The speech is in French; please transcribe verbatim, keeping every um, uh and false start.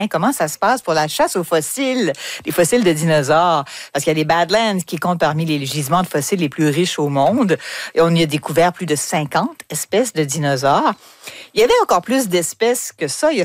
Hein, comment ça se passe pour la chasse aux fossiles, les fossiles de dinosaures? Parce qu'il y a des Badlands qui comptent parmi les gisements de fossiles les plus riches au monde. Et on y a découvert plus de cinquante espèces de dinosaures. Il y avait encore plus d'espèces que ça. Il y a